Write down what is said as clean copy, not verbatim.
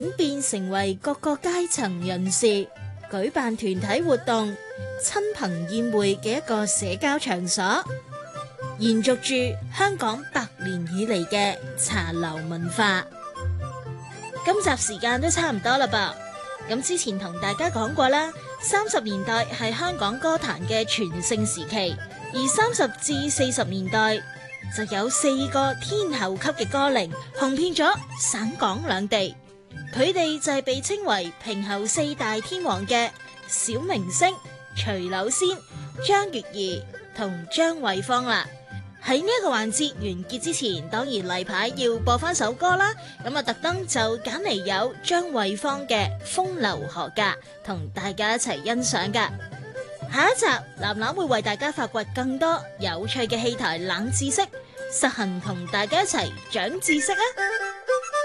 變成為各個階層人士舉辦團體活動、親朋宴會嘅一個社交場所，延續住香港百年以嚟嘅茶樓文化。今集時間都差唔多啦噃，咁之前同大家講過啦，30年代係香港歌壇嘅全盛時期，而30至40年代就有4個天后級嘅歌伶紅遍咗省港兩地，佢哋就係被稱為平喉4大天王嘅小明星徐柳仙、張月兒同張惠芳啦。喺呢一個環節完結之前，當然例牌要播翻首歌啦。咁啊，特登就揀嚟有張惠芳嘅《風流何價》同大家一齊欣賞噶。下一集藍藍會為大家發掘更多有趣嘅戲台冷知識，實行同大家一齊長知識啊！